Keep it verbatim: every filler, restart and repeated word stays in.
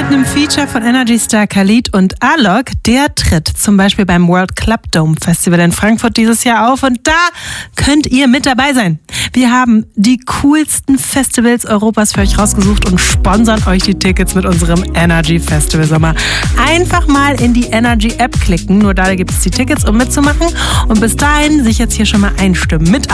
einem Feature von Energy Star Khalid und Alok. Der tritt zum Beispiel beim World Club Dome Festival in Frankfurt dieses Jahr auf und da könnt ihr mit dabei sein. Wir haben die coolsten Festivals Europas für euch rausgesucht und sponsern euch die Tickets mit unserem Energy Festival Sommer. Einfach mal in die Energy App klicken, nur da gibt es die Tickets, um mitzumachen und bis dahin sich jetzt hier schon mal einstimmen mit